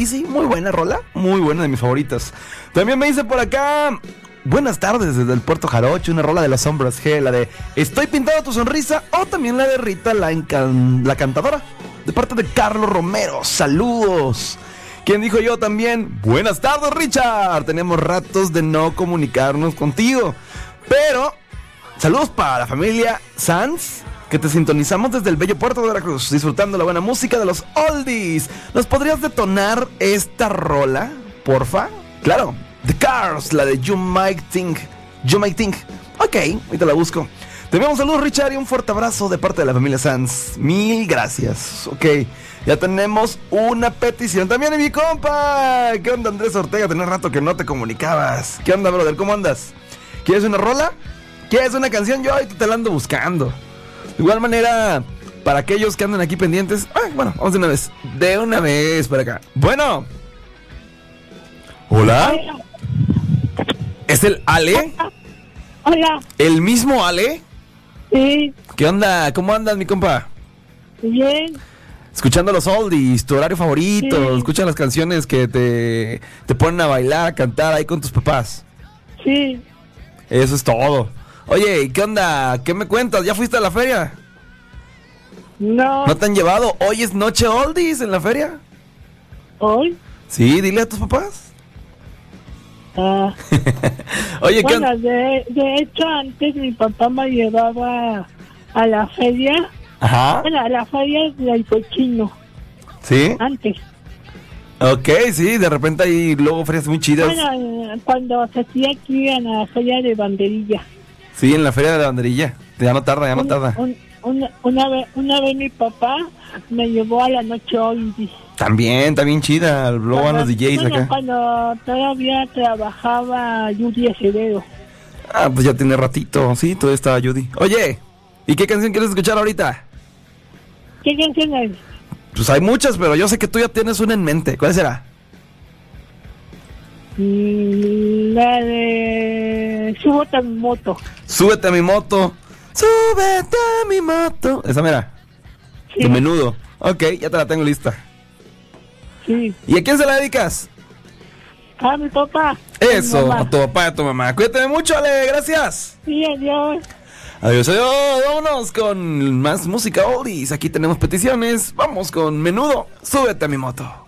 sí, muy buena rola, muy buena, de mis favoritas. También me dice por acá, buenas tardes desde el Puerto Jarocho, una rola de las Sombras G, la de Estoy pintado tu sonrisa, o también la de Rita la cantadora, de parte de Carlos Romero. Saludos. ¿Quién dijo yo también? Buenas tardes, Richard. Tenemos ratos de no comunicarnos contigo, pero saludos para la familia Sanz, que te sintonizamos desde el bello puerto de Veracruz, disfrutando la buena música de los oldies. ¿Nos podrías detonar esta rola, porfa? Claro, The Cars, la de You Might Think. Ok, ahorita la busco. Te enviamos saludos, Richard, y un fuerte abrazo de parte de la familia Sanz. Mil gracias. Ok, ya tenemos una petición también de mi compa. ¿Qué onda, Andrés Ortega? Tenía rato que no te comunicabas. ¿Qué onda, brother? ¿Cómo andas? ¿Quieres una rola? ¿Quieres una canción? Yo ahorita te la ando buscando. De igual manera, para aquellos que andan aquí pendientes, bueno, vamos de una vez. De una vez para acá. Bueno. ¿Hola? ¿Es el Ale? Hola. ¿El mismo Ale? Sí. ¿Qué onda? ¿Cómo andas, mi compa? Bien. Escuchando los oldies, tu horario favorito. Sí. Escucha las canciones que te ponen a bailar, a cantar ahí con tus papás. Sí. Eso es todo. Oye, ¿qué onda? ¿Qué me cuentas? ¿Ya fuiste a la feria? No. ¿No te han llevado? ¿Hoy es noche oldies en la feria? ¿Hoy? Sí, dile a tus papás. Ah. Oye, ¿qué Bueno, onda? de hecho, antes mi papá me llevaba a la feria. Ajá. Bueno, a la feria del cochino. ¿Sí? Antes. Ok, sí, de repente hay luego ferias muy chidas. Bueno, cuando se hacía aquí en la feria de Banderilla. Sí, en la feria de la banderilla. Ya no tarda, ya no tarda. Una vez mi papá me llevó a la noche oldies. También chida. Luego van los DJs bueno, acá. cuando todavía trabajaba Judy Acevedo. Ah, pues ya tiene ratito. Sí, todavía está Judy. Oye, ¿y qué canción quieres escuchar ahorita? ¿Qué canción es? Pues hay muchas, pero yo sé que tú ya tienes una en mente. ¿Cuál será? La de Súbete a mi moto. Súbete a mi moto. Súbete a mi moto. Esa mera. Sí. De Menudo. Ok, ya te la tengo lista. Sí. ¿Y a quién se la dedicas? A mi papá. Eso, Mi mamá. a tu papá y a tu mamá. Cuídate mucho, Ale. Gracias. Sí, adiós. Adiós, adiós. Vámonos con más música oldies. Aquí tenemos peticiones. Vamos con Menudo. Súbete a mi moto.